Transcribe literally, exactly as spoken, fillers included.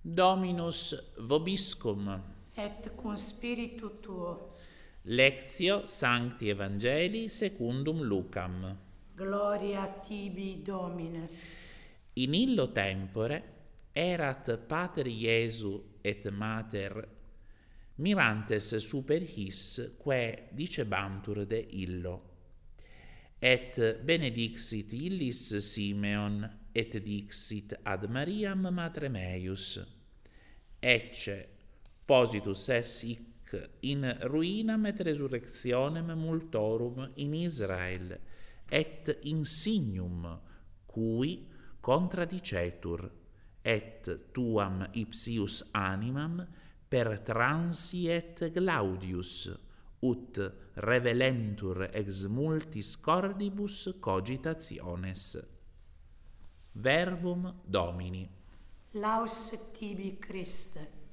Dominus vobiscum. Et cum spiritu tuo. Lectio Sancti Evangelii secundum Lucam. Gloria tibi, Domine. In illo tempore erat pater Iesu et mater mirantes super his quae dicebantur de illo. Et benedixit illis Simeon et dixit ad Mariam matrem eius. Ecce positus es hic in ruinam et resurrectionem multorum in Israel, et insignum cui contradicetur, et tuam ipsius animam per transiet Glaudius, ut revelentur ex multis cordibus cogitationes. Verbum Domini. Laus tibi, Christe.